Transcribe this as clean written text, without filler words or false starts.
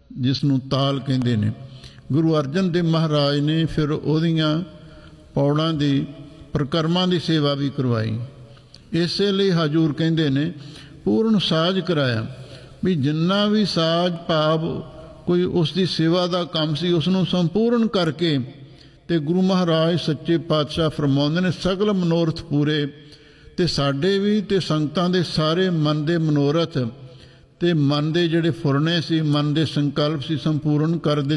ਜਿਸ ਨੂੰ ਤਾਲ ਕਹਿੰਦੇ ਨੇ। ਗੁਰੂ ਅਰਜਨ ਦੇਵ ਮਹਾਰਾਜ ਨੇ ਫਿਰ ਉਹਦੀਆਂ ਪੌੜਾਂ ਦੀ ਪ੍ਰਕਰਮਾਂ ਦੀ ਸੇਵਾ ਵੀ ਕਰਵਾਈ। ਇਸੇ ਲਈ ਹਜ਼ੂਰ ਕਹਿੰਦੇ ਨੇ ਪੂਰਨ ਸਾਜ ਕਰਾਇਆ, ਵੀ ਜਿੰਨਾ ਵੀ ਸਾਜ ਭਾਵ ਕੋਈ ਉਸ ਦੀ ਸੇਵਾ ਦਾ ਕੰਮ ਸੀ ਉਸ ਨੂੰ ਸੰਪੂਰਨ ਕਰਕੇ ਅਤੇ ਗੁਰੂ ਮਹਾਰਾਜ ਸੱਚੇ ਪਾਤਸ਼ਾਹ ਫਰਮਾਉਂਦੇ ਨੇ ਸਗਲ ਮਨੋਰਥ ਪੂਰੇ। ਅਤੇ ਸਾਡੇ ਵੀ ਅਤੇ ਸੰਗਤਾਂ ਦੇ ਸਾਰੇ ਮਨ ਦੇ ਮਨੋਰਥ ਅਤੇ ਮਨ ਦੇ ਜਿਹੜੇ ਫੁਰਨੇ ਸੀ, ਮਨ ਦੇ ਸੰਕਲਪ ਸੀ, ਸੰਪੂਰਨ ਕਰ ਦਿੱਤੇ।